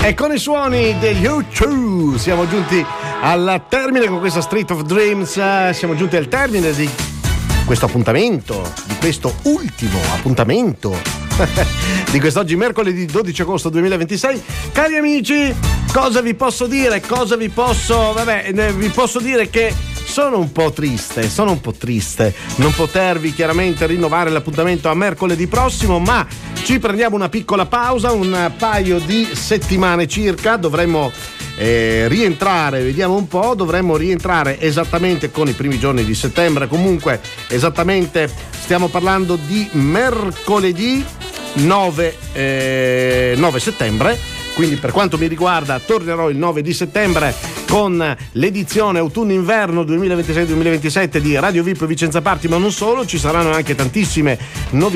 E con i suoni degli U2 siamo giunti al termine con questa Street of Dreams. Siamo giunti al termine di questo appuntamento, di questo ultimo appuntamento di quest'oggi mercoledì 12 agosto 2026. Cari amici, cosa vi posso dire? Vi posso dire che sono un po' triste non potervi chiaramente rinnovare l'appuntamento a mercoledì prossimo, ma ci prendiamo una piccola pausa, un paio di settimane circa. Dovremmo rientrare, vediamo un po', dovremmo rientrare esattamente con i primi giorni di settembre. Comunque esattamente stiamo parlando di mercoledì 9 settembre. Quindi per quanto mi riguarda tornerò il 9 di settembre con l'edizione autunno-inverno 2026-2027 di Radio VIP Vicenza Party, ma non solo, ci saranno anche tantissime novità